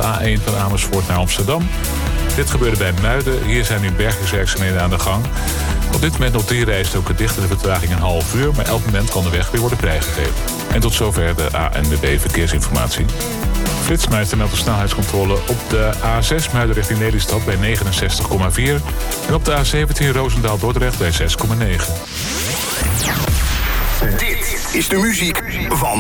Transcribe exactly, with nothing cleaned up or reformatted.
A één van Amersfoort naar Amsterdam. Dit gebeurde bij Muiden. Hier zijn nu bergingswerkzaamheden aan de gang. Op dit moment nog drie rijstroken dicht en de vertraging een half uur, maar elk moment kan de weg weer worden vrijgegeven. En tot zover de A N W B Verkeersinformatie. Flitsmeister meldt de snelheidscontrole op de A zes Muiden richting Lelystad bij negenenzestig komma vier en op de A zeventien Roosendaal-Dordrecht bij zes komma negen. Dit is de muziek van